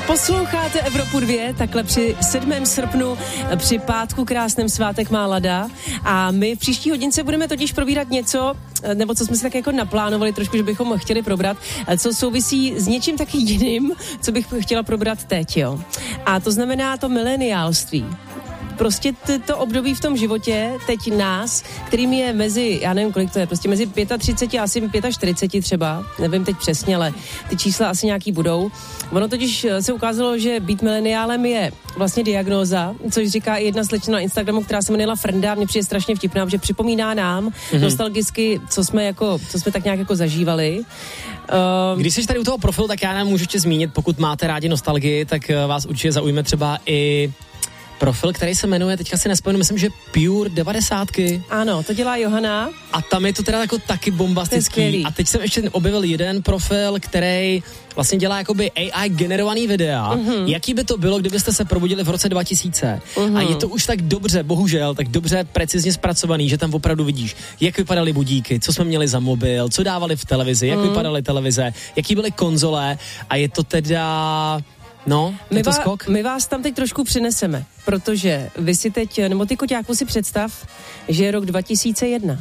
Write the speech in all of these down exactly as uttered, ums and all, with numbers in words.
Posloucháte Evropu dvě, takhle při sedmém srpnu, při pátku krásném svátek má Lada a my v příští hodince budeme totiž probírat něco, nebo co jsme si tak jako naplánovali trošku, že bychom chtěli probrat, co souvisí s něčím taky jiným, co bych chtěla probrat teď, jo. A to znamená to mileniálství. Prostě to období v tom životě, teď nás, kterým je mezi, já nevím, kolik to je, prostě mezi třicet pět a asi čtyřicet pět třeba, nevím teď přesně, ale ty čísla asi nějaký budou. Ono totiž se ukázalo, že být mileniálem je vlastně diagnóza, což říká i jedna slečna na Instagramu, která se jmenovala Frnda, mě přijde strašně vtipná, že připomíná nám mm-hmm. nostalgicky, co jsme jako, co jsme tak nějak jako zažívali. Um, Když jsi tady u toho profilu, tak já nám můžu ještě zmínit, pokud máte rádi nostalgii, tak vás určitě zaujme třeba i profil, který se jmenuje, teďka si nespomenu, myslím, že Pure devadesátky. Ano, to dělá Johana. A tam je to teda jako taky bombastický. A teď jsem ještě objevil jeden profil, který vlastně dělá jakoby A I generovaný videa. Mm-hmm. Jaký by to bylo, kdybyste se probudili v roce dva tisíce? Mm-hmm. A je to už tak dobře, bohužel, tak dobře precizně zpracovaný, že tam opravdu vidíš, jak vypadaly budíky, co jsme měli za mobil, co dávali v televizi, jak mm. vypadaly televize, jaký byly konzole a je to teda... No, my, je to vá, skok? my vás tam teď trošku přineseme, protože vy si teď, nebo ty koťáku si představ, že je rok dva tisíce jedna.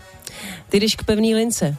Ty jdeš k pevný lince.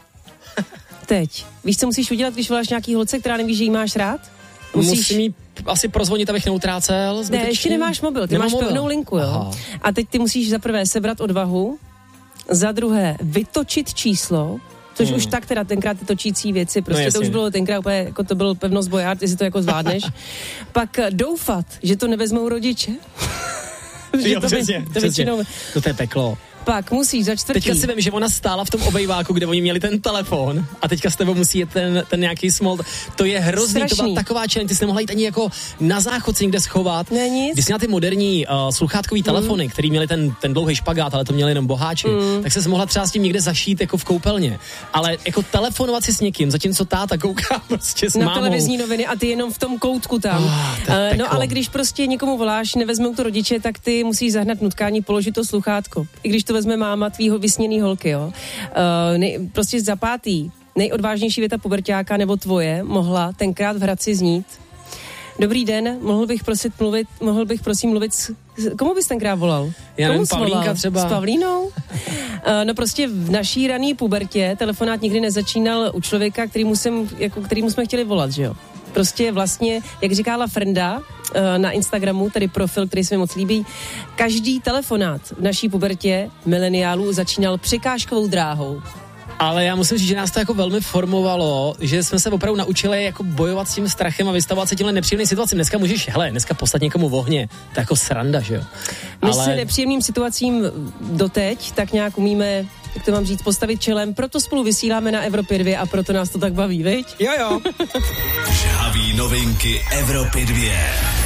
Teď. Víš, co musíš udělat, když voláš nějaký holce, která nevíš, že jí máš rád? Musíš... Musím jí asi prozvonit, abych neutrácel. Ne, ještě nemáš mobil, ty Nemám máš mobil. Pevnou linku, jo. Aha. A teď ty musíš za prvé sebrat odvahu, za druhé vytočit číslo, což hmm. už tak teda tenkrát ty točící věci, prostě no to už bylo tenkrát úplně, jako to byl pevnost bojard, jestli to jako zvládneš. Pak doufat, že to nevezmou rodiče. Jo, to přesně, to, většinou... to, to je peklo. Pak musíš za čtvrtý. Teďka si vím, že ona stála v tom obejváku, kde oni měli ten telefon a teďka s tebou musí jít ten, ten nějaký small. To je hrozný, Strašný. To byla taková challenge, ty jsi nemohla jít ani jako na záchod si někde schovat. Ne, nic. Když jsi na ty moderní uh, sluchátkový telefony, mm. který měli ten, ten dlouhý špagát, ale to měli jenom boháči, mm. tak se mohla třeba s tím někde zašít jako v koupelně. Ale jako telefonovat si s někým, zatímco táta kouká prostě s na mámou. televizní noviny a ty jenom v tom koutku tam. Oh, uh, no ale když prostě někomu voláš, nevezmou to rodiče, tak ty musíš zahnat nutkání, položit to sluchátko. I když to vezme máma tvýho vysněný holky, jo. Uh, nej, prostě za pátý, nejodvážnější věta puberťáka nebo tvoje mohla tenkrát v Hradci znít. Dobrý den, mohl bych prosit mluvit, mohl bych prosím mluvit s... Komu bys tenkrát volal? Já nevím, Pavlínka třeba. S Pavlínou? Uh, no prostě v naší raný pubertě telefonát nikdy nezačínal u člověka, kterýmu, jsem, jako, kterýmu jsme chtěli volat, že jo. Prostě vlastně, jak říkala Frnda na Instagramu, tady profil, který se mi moc líbí, každý telefonát v naší pubertě mileniálů začínal překážkovou dráhou. Ale já musím říct, že nás to jako velmi formovalo, že jsme se opravdu naučili jako bojovat s tím strachem a vystavovat se těmhle nepříjemným situacím. Dneska můžeš, hele, dneska poslat někomu v ohně, to je jako sranda, že jo. My Ale... se nepříjemným situacím doteď tak nějak umíme, jak to mám říct, postavit čelem, proto spolu vysíláme na Evropě dvě a proto nás to tak baví, viď? Jo, jo. Žhaví novinky Evropy dvě.